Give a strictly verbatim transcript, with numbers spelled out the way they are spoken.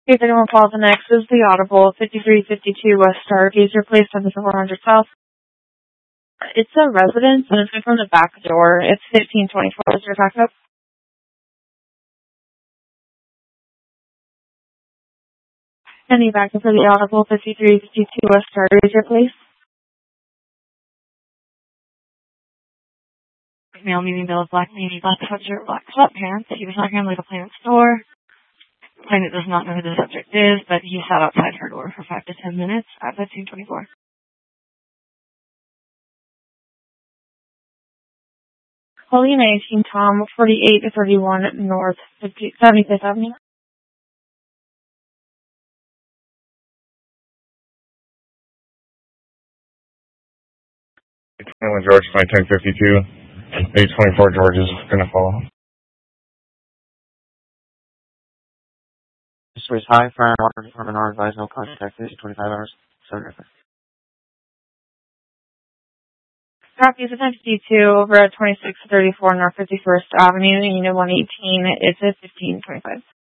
If anyone calls the next is the Audible fifty-three fifty-two West Stargazer, you're placed on the four hundred South. It's a residence, and it's coming from the back door. It's fifteen twenty-four. Is your backup? Any backup for the Audible fifty-three fifty-two West Stargazer, please? Male meaning Bill of Black Navy, black sweatshirt, black sweatpants. He was not going to leave a planet store. Planet does not know who the subject is, but he sat outside her door for five to ten minutes at fifteen twenty-four. Holy nineteen Tom, forty-eight to thirty-one North seventy-fifth Avenue. twenty-one George, my ten fifty-two. eight twenty-four George is going to follow. This was high fire and water department are advised no contact fifty twenty-five hours. Seven Copy is a ten fifty-two over at twenty-six thirty-four North fifty-first Avenue, Unit one eighteen. It's at fifteen twenty-five.